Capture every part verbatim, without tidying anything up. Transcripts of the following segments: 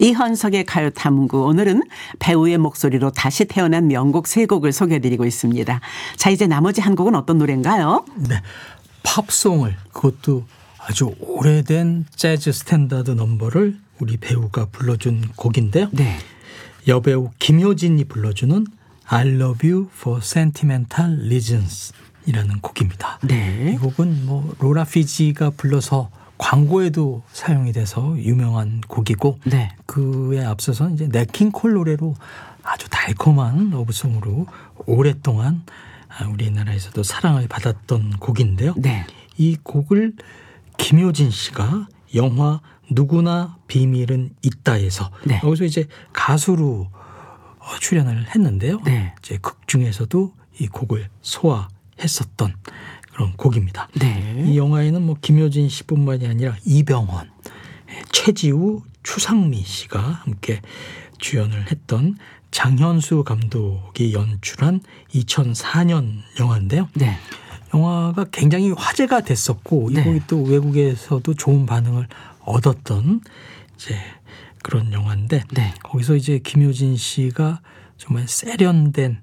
이헌석의 가요탐구, 오늘은 배우의 목소리로 다시 태어난 명곡 세 곡을 소개해드리고 있습니다. 자, 이제 나머지 한 곡은 어떤 노래인가요? 네, 팝송을, 그것도 아주 오래된 재즈 스탠다드 넘버를 우리 배우가 불러준 곡인데요. 네. 여배우 김효진이 불러주는 I love you for sentimental reasons 이라는 곡입니다. 네. 이 곡은 뭐 로라 피지가 불러서 광고에도 사용이 돼서 유명한 곡이고, 네. 그에 앞서서 이제 넷킹콜 노래로 아주 달콤한 러브송으로 오랫동안 우리나라에서도 사랑을 받았던 곡인데요. 네. 이 곡을 김효진 씨가 영화 누구나 비밀은 있다에서, 네. 여기서 이제 가수로 출연을 했는데요. 네. 이제 극 중에서도 이 곡을 소화했었던 그런 곡입니다. 네. 이 영화에는 뭐 김효진 씨뿐만이 아니라 이병헌, 최지우, 추상미 씨가 함께 주연을 했던 장현수 감독이 연출한 이천사 년 영화인데요. 네. 영화가 굉장히 화제가 됐었고, 이 네. 곡이 또 외국에서도 좋은 반응을 얻었던 이제 그런 영화인데, 네. 거기서 이제 김효진 씨가 정말 세련된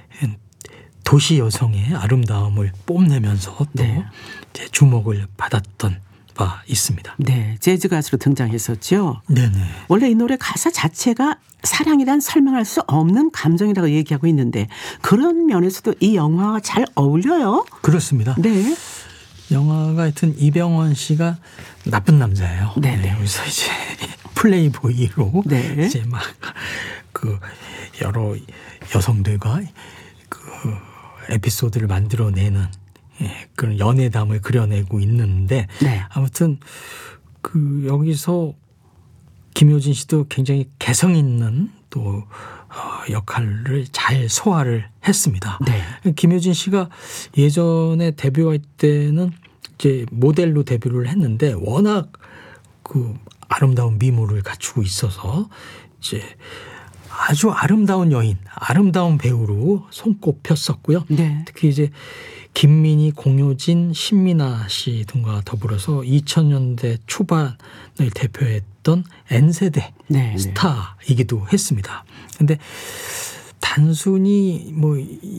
도시 여성의 아름다움을 뽐내면서 또 네. 이제 주목을 받았던 바 있습니다. 네. 재즈 가수로 등장했었죠. 네네. 원래 이 노래 가사 자체가 사랑이란 설명할 수 없는 감정이라고 얘기하고 있는데, 그런 면에서도 이 영화와 잘 어울려요. 그렇습니다. 네. 영화가 하여튼 이병헌 씨가 나쁜 남자예요. 네네. 네, 여기서 이제 플레이보이로 네. 이제 막 그 여러 여성들과 그 에피소드를 만들어내는, 예, 그런 연애담을 그려내고 있는데, 네. 아무튼 그 여기서 김효진 씨도 굉장히 개성 있는 또 역할을 잘 소화를 했습니다. 네. 김효진 씨가 예전에 데뷔할 때는 이제 모델로 데뷔를 했는데, 워낙 그 아름다운 미모를 갖추고 있어서 이제 아주 아름다운 여인, 아름다운 배우로 손꼽혔었고요. 네. 특히 이제 김민희, 공효진, 신민아 씨 등과 더불어서 이천 년대 초반을 대표했던 N세대 네, 네. 스타이기도 했습니다. 그런데 단순히 뭐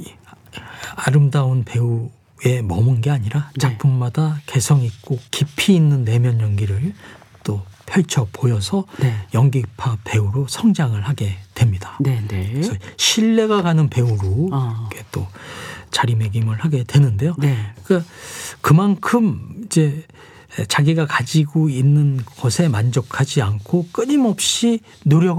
아름다운 배우에 머문 게 아니라 작품마다 개성 있고 깊이 있는 내면 연기를 또 펼쳐 보여서 네. 연기파 배우로 성장을 하게 됩니다. 네, 네. 그래서 신뢰가 가는 배우로 어. 이렇게 또 자리매김을 하게 되는데요. 네. 그러니까 그만큼 이제 자기가 가지고 있는 것에 만족하지 않고 끊임없이 노력을